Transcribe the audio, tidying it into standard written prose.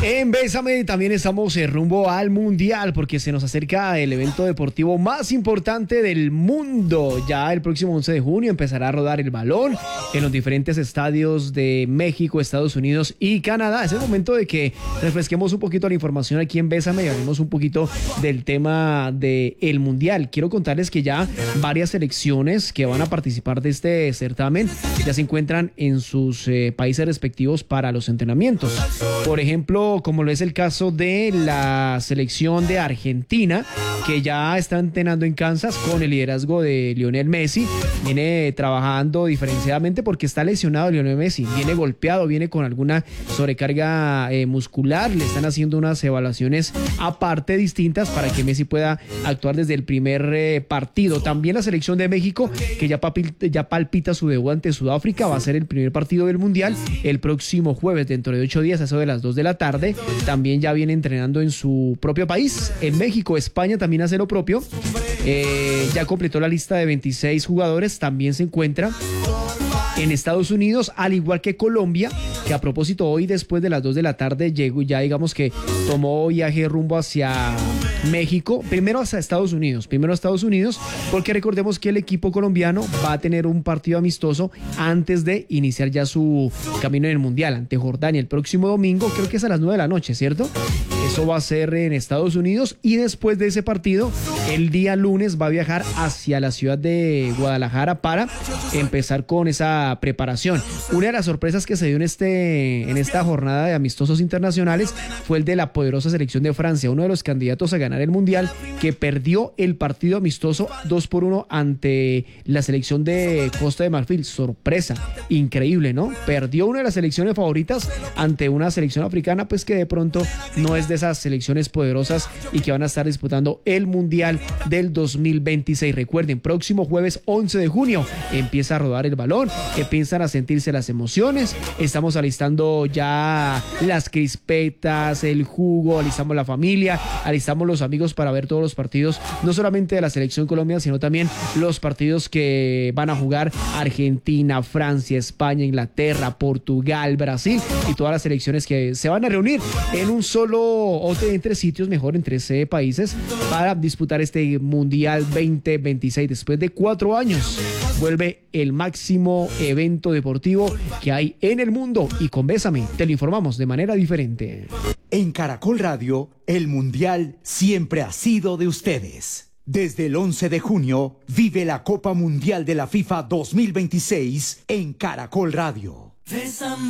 En Bésame también estamos rumbo al Mundial porque se nos acerca el evento deportivo más importante del mundo. Ya el próximo 11 de junio empezará a rodar el balón en los diferentes estadios de México, Estados Unidos y Canadá. Es el momento de que refresquemos un poquito la información aquí en Bésame y hablemos un poquito del tema del Mundial. Quiero contarles que ya varias selecciones que van a participar de este certamen ya se encuentran en sus países respectivos para los entrenamientos. Por ejemplo, como lo es el caso de la selección de Argentina, que ya está entrenando en Kansas con el liderazgo de Lionel Messi. Viene trabajando diferenciadamente porque está lesionado Lionel Messi, viene golpeado, viene con alguna sobrecarga muscular. Le están haciendo unas evaluaciones aparte distintas para que Messi pueda actuar desde el primer partido. También la selección de México, que ya palpita su debut ante Sudáfrica, va a ser el primer partido del Mundial el próximo jueves, dentro de 8 días, a eso de las 2 de la tarde. También ya viene entrenando en su propio país, en México. España también hace lo propio. Ya completó la lista de 26 jugadores. También se encuentra en Estados Unidos, al igual que Colombia, que a propósito hoy después de las 2 de la tarde llegó, ya digamos que tomó viaje rumbo hacia México, primero a Estados Unidos, porque recordemos que el equipo colombiano va a tener un partido amistoso antes de iniciar ya su camino en el Mundial ante Jordania el próximo domingo, creo que es a las 9 de la noche, ¿cierto? Eso va a ser en Estados Unidos y después de ese partido, el día lunes va a viajar hacia la ciudad de Guadalajara para empezar con esa preparación. Una de las sorpresas que se dio en esta jornada de amistosos internacionales fue el de la poderosa selección de Francia, uno de los candidatos a ganar el Mundial, que perdió el partido amistoso 2-1 ante la selección de Costa de Marfil. Sorpresa, increíble, ¿no? Perdió una de las selecciones favoritas ante una selección africana, pues que de pronto no es de esas selecciones poderosas y que van a estar disputando el Mundial del 2026. Recuerden, próximo jueves 11 de junio empieza a rodar el balón, empiezan a sentirse las emociones. Estamos alistando ya las crispetas, el jugo, alistamos la familia, alistamos los amigos para ver todos los partidos, no solamente de la selección Colombia, sino también los partidos que van a jugar Argentina, Francia, España, Inglaterra, Portugal, Brasil y todas las selecciones que se van a reunir en un solo, o entre sitios, mejor, en 13 países para disputar este Mundial 2026. Después de 4 años vuelve el máximo evento deportivo que hay en el mundo, y con Bésame te lo informamos de manera diferente. En Caracol Radio, el Mundial siempre ha sido de ustedes. Desde el 11 de junio, vive la Copa Mundial de la FIFA 2026 en Caracol Radio. Bésame.